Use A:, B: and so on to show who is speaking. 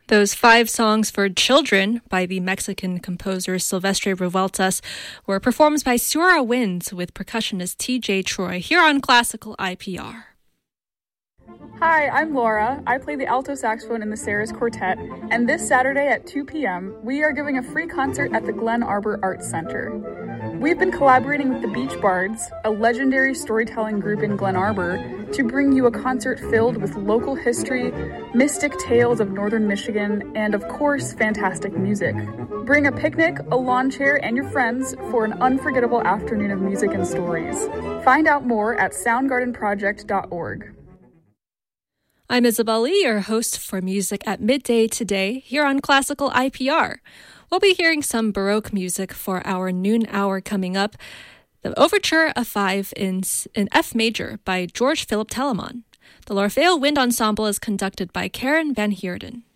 A: Those 5 songs for children by the Mexican composer Silvestre Revueltas were performed by Sura Winds with percussionist TJ Troy here on Classical IPR.
B: Hi, I'm Laura. I play the alto saxophone in the Sarah's Quartet, and this Saturday at 2 p.m., we are giving a free concert at the Glen Arbor Arts Center. We've been collaborating with the Beach Bards, a legendary storytelling group in Glen Arbor, to bring you a concert filled with local history, mystic tales of northern Michigan, and of course, fantastic music. Bring a picnic, a lawn chair, and your friends for an unforgettable afternoon of music and stories. Find out more at soundgardenproject.org.
A: I'm Isabel Lee, your host for Music at Midday today, here on Classical IPR. We'll be hearing some Baroque music for our noon hour coming up. The Overture of 5 in F major by George Philip Telemann. The L'Orfeo Wind Ensemble is conducted by Karen Van Heerden.